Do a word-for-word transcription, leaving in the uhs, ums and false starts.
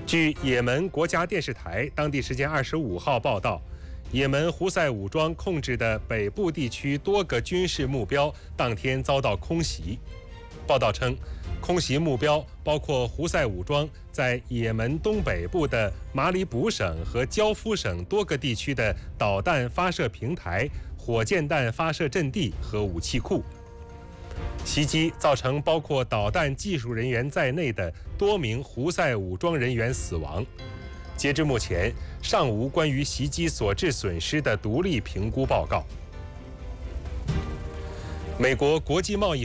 据也门国家电视台当地时间二十五号报道，也门胡塞武装控制的北部地区多个军事目标当天遭到空袭。报道称，空袭目标包括胡塞武装在也门东北部的马里卜省和焦夫省多个地区的导弹发射平台、火箭弹发射阵地和武器库。袭击造成包括导弹技术人员在内的多名胡塞武装人员死亡。截至目前，尚无关于袭击所致损失的独立评估报告。美国国际贸易